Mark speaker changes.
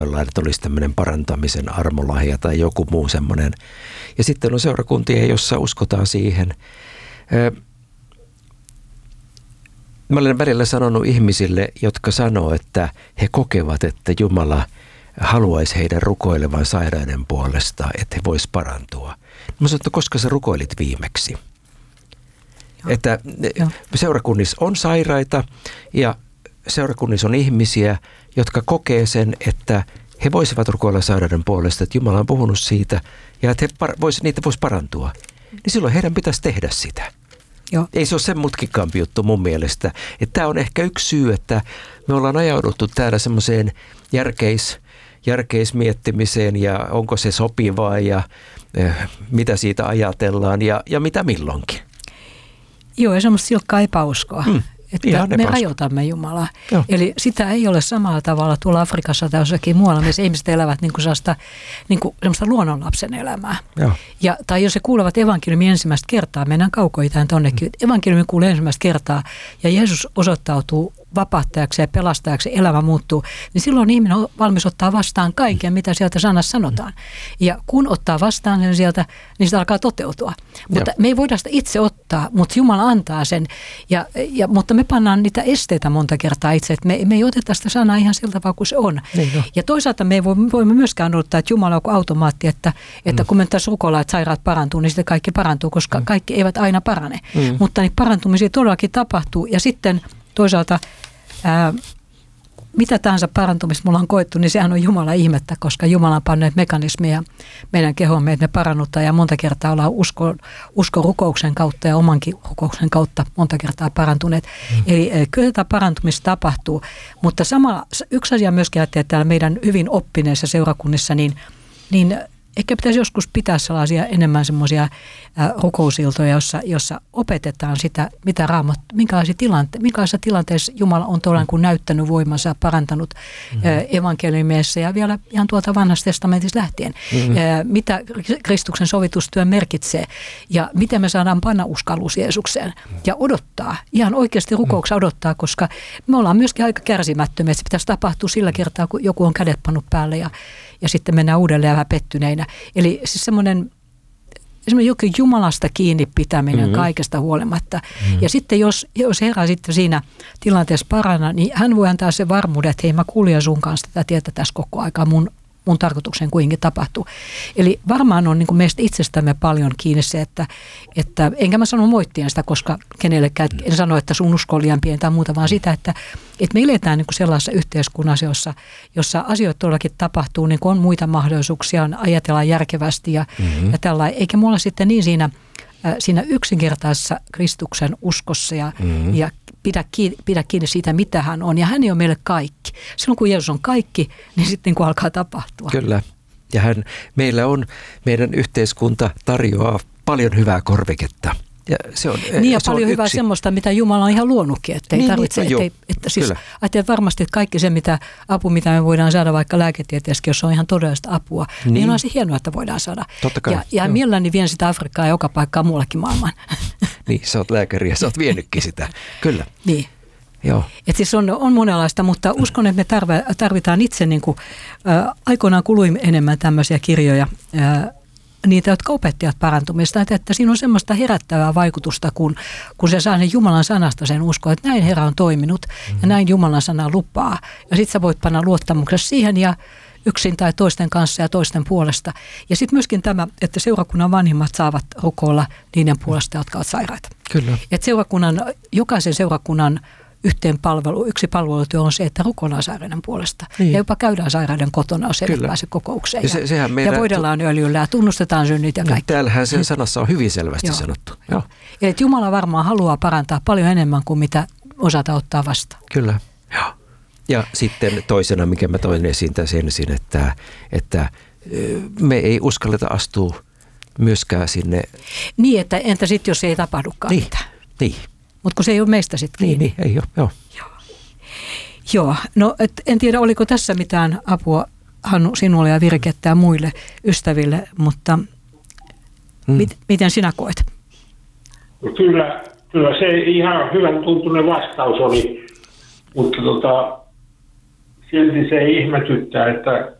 Speaker 1: että olisi tämmöinen parantamisen armolahja tai joku muu semmoinen. Ja sitten on seurakuntia, jossa uskotaan siihen. Mä olen välillä sanonut ihmisille, jotka sanoo, että he kokevat, että Jumala haluaisi heidän rukoilevan sairaiden puolesta, että he vois parantua. Mä sanon, että koska sä rukoilit viimeksi? Että seurakunnissa on sairaita ja seurakunnissa on ihmisiä, jotka kokee sen, että he voisivat rukoilla sairauden puolesta, että Jumala on puhunut siitä ja että niitä voisi parantua. Niin silloin heidän pitäisi tehdä sitä.
Speaker 2: Joo.
Speaker 1: Ei se ole sen mutkikkaampi juttu mun mielestä. Tämä on ehkä yksi syy, että me ollaan ajauduttu täällä semmoiseen järkeismiettimiseen ja onko se sopivaa ja mitä siitä ajatellaan ja mitä milloinkin.
Speaker 2: Joo, ja semmoista silkkaa epäuskoa. Että me rajoitamme Jumalaa. Joo. Eli sitä ei ole samalla tavalla tuolla Afrikassa tai jossakin muualla, missä ihmiset elävät niin kuin semmoista luonnonlapsen elämää. Tai jos he kuulevat evankeliumin ensimmäistä kertaa, mennään kaukoitään tonnekin, evankeliumin kuulee ensimmäistä kertaa ja Jeesus osoittautuu vapahtajaksi ja pelastajaksi, elämä muuttuu, niin silloin ihminen on valmis ottaa vastaan kaiken, mitä sieltä sanassa sanotaan. Ja kun ottaa vastaan sen sieltä, niin sitä alkaa toteutua. Mutta me ei voida sitä itse ottaa, mutta Jumala antaa sen. Mutta me pannaan niitä esteitä monta kertaa itse, että me ei oteta sitä sanaa ihan sillä tavalla kuin se on. Ja toisaalta me voimme myöskään odottaa, että Jumala on kuin automaatti, että kun me tässä rukoillaan, että sairaat parantuu, niin sitten kaikki parantuu, koska kaikki eivät aina parane. Mutta niin parantumisia todellakin tapahtuu ja sitten toisaalta mitä tahansa parantumista mulla on koettu, niin sehän on Jumala ihmettä, koska Jumala on pannut mekanismeja meidän kehomme, että me parannuttaa ja monta kertaa ollaan uskon rukouksen kautta ja omankin rukouksen kautta monta kertaa parantuneet. Eli kyllä tätä parantumista tapahtuu, mutta samalla yksi asia myöskin ajattelee täällä meidän hyvin oppineissa seurakunnissa, niin ehkä pitäisi joskus pitää sellaisia enemmän semmoisia rukousiltoja, jossa opetetaan sitä, mitä minkälaisissa tilanteissa Jumala on todella kuin näyttänyt voimansa, parantanut evankeliumissa ja vielä ihan tuolta vanhasta testamentista lähtien. Mitä Kristuksen sovitustyö merkitsee ja miten me saadaan panna uskallus Jeesukseen ja odottaa, ihan oikeasti rukouksessa odottaa, koska me ollaan myöskin aika kärsimättömiä, että se pitäisi tapahtua sillä kertaa, kun joku on kädet pannut päälle ja sitten mennään uudelleen vähän pettyneinä. Eli siis semmoinen jokin Jumalasta kiinni pitäminen kaikesta huolimatta. Ja sitten jos Herra sitten siinä tilanteessa paranna, niin hän voi antaa sen varmuuden, että hei, mä kuljen sun kanssa tätä tietä tässä koko aikaa mun tarkoituksen kuitenkin tapahtuu. Eli varmaan on niin kuin meistä itsestämme paljon kiinni se, että enkä mä sano moittien sitä, koska kenellekään en sano, että sun usko on liian pieni tai muuta, vaan sitä, että me eletään niin kuin sellaisessa yhteiskunnassa, jossa asioita todellakin tapahtuu, niin kuin on muita mahdollisuuksia, ajatellaan järkevästi ja tällainen. Eikä mulla sitten niin siinä yksinkertaisessa Kristuksen uskossa ja pidä kiinni siitä, mitä hän on. Ja hän ei ole meille kaikki. Silloin kun Jeesus on kaikki, niin sitten kun alkaa tapahtua.
Speaker 1: Kyllä. Ja meidän yhteiskunta tarjoaa paljon hyvää korviketta. Ja se on,
Speaker 2: niin ja paljon hyvää semmoista, mitä Jumala on ihan luonutkin. Että ei tarvitse, siis ajattelet varmasti, että kaikki se apu, mitä me voidaan saada vaikka lääketieteessä, jos on ihan todellista apua, niin on se hienoa, että voidaan saada.
Speaker 1: Totta kai.
Speaker 2: Ja mielelläni vien sitä Afrikkaa joka paikkaan muuallakin maailmaan.
Speaker 1: Niin, sä oot lääkäri ja sä oot vienytkin sitä. Kyllä.
Speaker 2: Niin.
Speaker 1: Joo.
Speaker 2: Et siis on monenlaista, mutta uskon, että me tarvitaan itse, niin kuin, aikoinaan kului enemmän tämmöisiä kirjoja, niitä, jotka opettivat parantumista, että siinä on semmoista herättävää vaikutusta, kun se saa sen Jumalan sanasta sen uskoa, että näin Herra on toiminut ja näin Jumalan sana lupaa. Ja sitten sä voit panna luottamuksessa siihen ja yksin tai toisten kanssa ja toisten puolesta. Ja sitten myöskin tämä, että seurakunnan vanhimmat saavat rukoilla niiden puolesta, jotka ovat sairaita.
Speaker 1: Kyllä.
Speaker 2: Että jokaisen seurakunnan yksi palvelutyö on se, että rukoillaan sairaiden puolesta. Niin. Ja jopa käydään sairaiden kotona, jos eivät pääse kokoukseen. Ja voidellaan öljyllä ja tunnustetaan synnit ja kaikki.
Speaker 1: Täällähän sen sanassa on hyvin selvästi sanottu. Joo.
Speaker 2: Eli Jumala varmaan haluaa parantaa paljon enemmän kuin mitä osata ottaa vastaan.
Speaker 1: Kyllä. Joo. Ja sitten toisena, mikä mä toin esiin tässä ensin, että me ei uskalleta astua myöskään sinne.
Speaker 2: Niin, että entä sitten, jos ei tapahdukaan mitään?
Speaker 1: Niin.
Speaker 2: Mutta kun se ei ole meistä sitten kiinni.
Speaker 1: Niin, ei ole,
Speaker 2: Joo, no en tiedä, oliko tässä mitään apua, Hannu, sinulle ja virkettä ja muille ystäville, mutta miten sinä koet?
Speaker 3: Kyllä se ihan hyvän tuntunen vastaus oli, mutta silti se ihmetyttää, että